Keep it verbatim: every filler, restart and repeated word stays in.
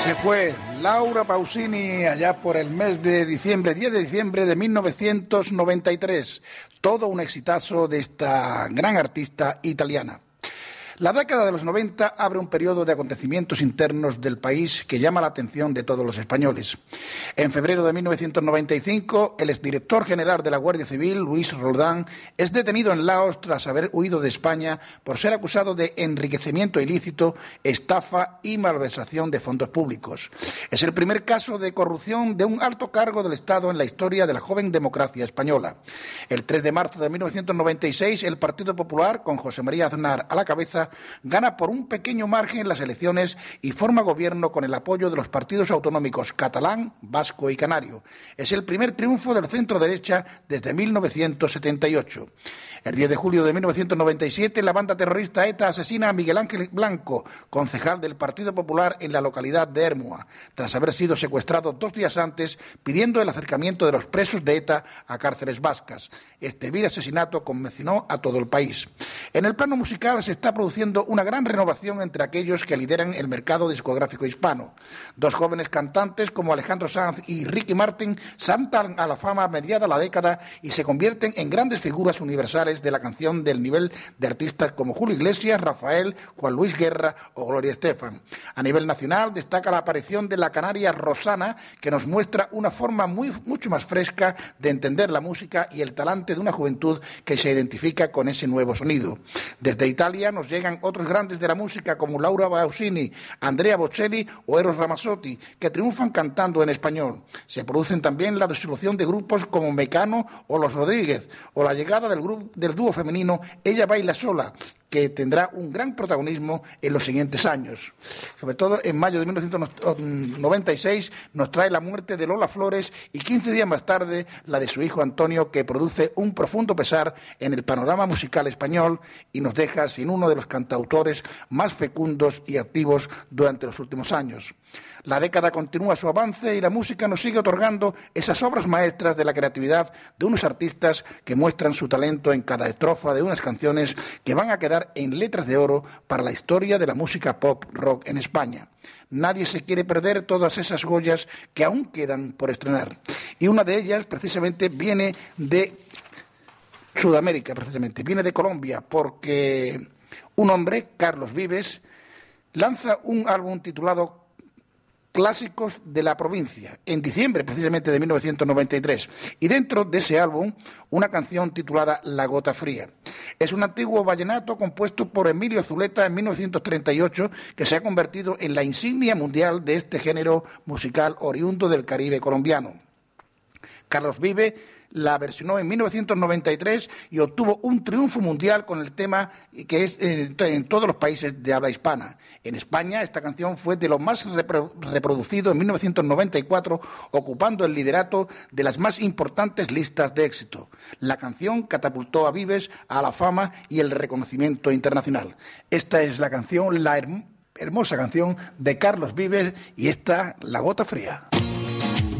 Se fue Laura Pausini allá por el mes de diciembre, diez de diciembre de mil novecientos noventa y tres. Todo un exitazo de esta gran artista italiana. La década de los noventa abre un periodo de acontecimientos internos del país que llama la atención de todos los españoles. En febrero de mil novecientos noventa y cinco, el exdirector general de la Guardia Civil, Luis Roldán, es detenido en Laos tras haber huido de España por ser acusado de enriquecimiento ilícito, estafa y malversación de fondos públicos. Es el primer caso de corrupción de un alto cargo del Estado en la historia de la joven democracia española. El tres de marzo de mil novecientos noventa y seis, el Partido Popular, con José María Aznar a la cabeza, gana por un pequeño margen las elecciones y forma gobierno con el apoyo de los partidos autonómicos catalán, vasco y canario. Es el primer triunfo del centro-derecha desde mil novecientos setenta y ocho. El diez de julio de mil novecientos noventa y siete, la banda terrorista ETA asesina a Miguel Ángel Blanco, concejal del Partido Popular en la localidad de Hermua, tras haber sido secuestrado dos días antes, pidiendo el acercamiento de los presos de ETA a cárceles vascas. Este vil asesinato conmocionó a todo el país. En el plano musical se está produciendo una gran renovación entre aquellos que lideran el mercado discográfico hispano. Dos jóvenes cantantes como Alejandro Sanz y Ricky Martin saltan a la fama a mediada la década y se convierten en grandes figuras universales de la canción del nivel de artistas como Julio Iglesias, Rafael, Juan Luis Guerra o Gloria Estefan. A nivel nacional destaca la aparición de la canaria Rosana, que nos muestra una forma muy, mucho más fresca de entender la música y el talante de una juventud que se identifica con ese nuevo sonido. Desde Italia nos llegan otros grandes de la música como Laura Pausini, Andrea Bocelli o Eros Ramazzotti, que triunfan cantando en español. Se producen también la disolución de grupos como Mecano o Los Rodríguez, o la llegada del grupo del dúo femenino Ella Baila Sola, que tendrá un gran protagonismo en los siguientes años. Sobre todo en mayo de mil novecientos noventa y seis nos trae la muerte de Lola Flores y quince días más tarde la de su hijo Antonio, que produce un profundo pesar en el panorama musical español y nos deja sin uno de los cantautores más fecundos y activos durante los últimos años. La década continúa su avance y la música nos sigue otorgando esas obras maestras de la creatividad de unos artistas que muestran su talento en cada estrofa de unas canciones que van a quedar en letras de oro para la historia de la música pop rock en España. Nadie se quiere perder todas esas joyas que aún quedan por estrenar. Y una de ellas precisamente viene de Sudamérica, precisamente, viene de Colombia, porque un hombre, Carlos Vives, lanza un álbum titulado Clásicos de la Provincia, en diciembre precisamente de mil novecientos noventa y tres, y dentro de ese álbum una canción titulada La Gota Fría. Es un antiguo vallenato compuesto por Emilio Zuleta en mil novecientos treinta y ocho, que se ha convertido en la insignia mundial de este género musical oriundo del Caribe colombiano. Carlos Vives la versionó en mil novecientos noventa y tres y obtuvo un triunfo mundial con el tema que es eh, en todos los países de habla hispana. En España esta canción fue de lo más repro- reproducido en mil novecientos noventa y cuatro, ocupando el liderato de las más importantes listas de éxito. La canción catapultó a Vives a la fama y el reconocimiento internacional. Esta es la canción, la herm- hermosa canción de Carlos Vives, y esta, La Gota Fría.